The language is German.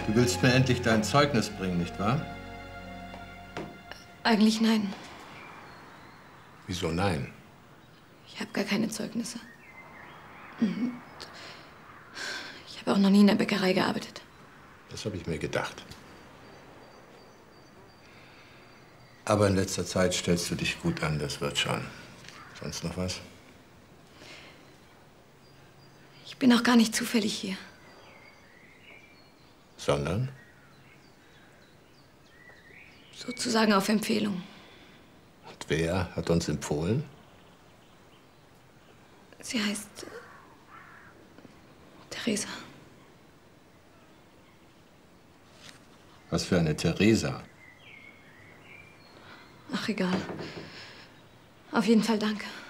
Du willst mir endlich dein Zeugnis bringen, nicht wahr? Eigentlich nein. Wieso nein? Ich habe gar keine Zeugnisse. Und ich habe auch noch nie in der Bäckerei gearbeitet. Das habe ich mir gedacht. Aber in letzter Zeit stellst du dich gut an, das wird schon. Sonst noch was? Ich bin auch gar nicht zufällig hier. Sondern? Sozusagen auf Empfehlung. Und wer hat uns empfohlen? Sie heißt Theresa. Was für eine Theresa? Ach, egal. Auf jeden Fall danke.